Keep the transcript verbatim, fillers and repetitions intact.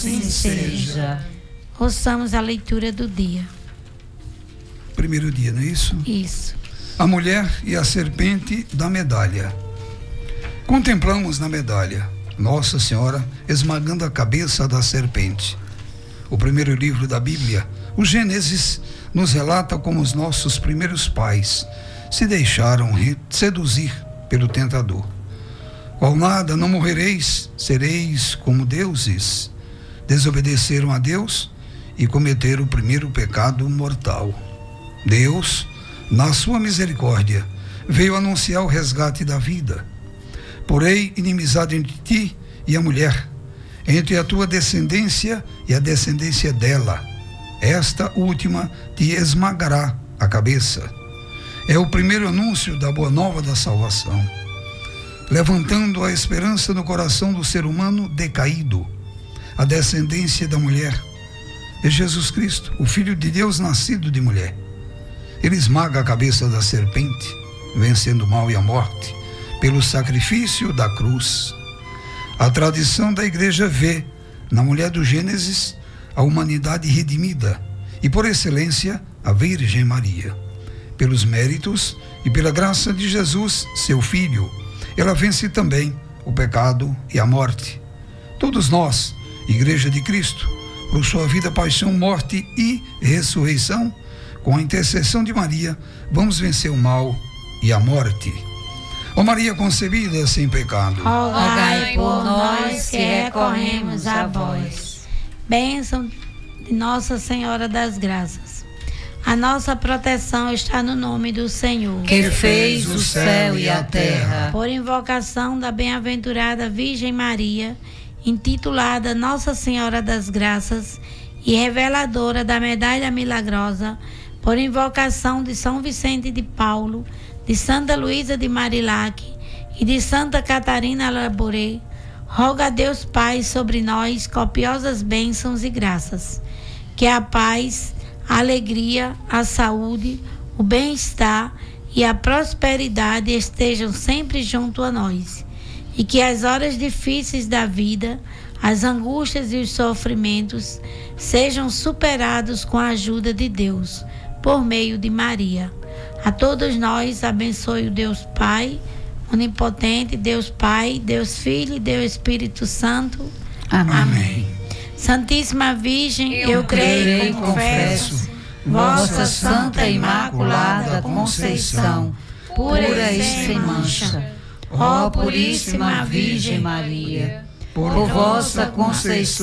assim seja. Ouçamos a leitura do dia. Primeiro dia, não é isso? Isso. A mulher e a serpente da medalha. Contemplamos na medalha Nossa Senhora esmagando a cabeça da serpente. O primeiro livro da Bíblia, o Gênesis, nos relata como os nossos primeiros pais se deixaram seduzir pelo tentador. Qual nada, não morrereis, sereis como deuses. Desobedeceram a Deus e cometeram o primeiro pecado mortal. Deus, na sua misericórdia, veio anunciar o resgate da vida. Porém, inimizade entre ti e a mulher, entre a tua descendência e a descendência dela. Esta última te esmagará a cabeça. É o primeiro anúncio da boa nova da salvação, levantando a esperança no coração do ser humano decaído. A descendência da mulher é Jesus Cristo, o Filho de Deus nascido de mulher. Ele esmaga a cabeça da serpente, vencendo o mal e a morte, pelo sacrifício da cruz. A tradição da igreja vê na mulher do Gênesis a humanidade redimida e, por excelência, a Virgem Maria. Pelos méritos e pela graça de Jesus, seu Filho, ela vence também o pecado e a morte. Todos nós, Igreja de Cristo, por sua vida, paixão, morte e ressurreição, com a intercessão de Maria, vamos vencer o mal e a morte. Ó Maria concebida sem pecado, rogai por nós que recorremos a vós. Bênção de Nossa Senhora das Graças. A nossa proteção está no nome do Senhor, que fez o céu e a terra. Por invocação da bem-aventurada Virgem Maria, intitulada Nossa Senhora das Graças e reveladora da Medalha Milagrosa, por invocação de São Vicente de Paulo, de Santa Luísa de Marilac e de Santa Catarina Labouré, roga a Deus Pai sobre nós copiosas bênçãos e graças. Que a paz, a alegria, a saúde, o bem-estar e a prosperidade estejam sempre junto a nós. E que as horas difíceis da vida, as angústias e os sofrimentos sejam superados com a ajuda de Deus, por meio de Maria. A todos nós abençoe o Deus Pai, onipotente, Deus Pai, Deus Filho e Deus Espírito Santo. Amém. Amém. Santíssima Virgem, eu, eu creio e confesso, vossa Santa e Imaculada Conceição, pura e sem mancha. Ó Puríssima Virgem Maria, por vossa conceição